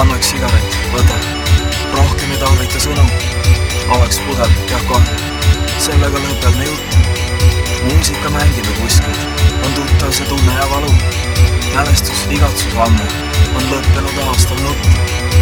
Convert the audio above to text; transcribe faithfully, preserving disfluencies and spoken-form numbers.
anna üks sigaret, võta. Rohkem ei tarvita sõnu. Oleks pudel, jah kohe. Sellega lõpeb me jutt. Muusika mängib ju kuskil. On tuttav see tunne ja valu. Mälestus, igatsus ammu. On lõppenud aastal nutt.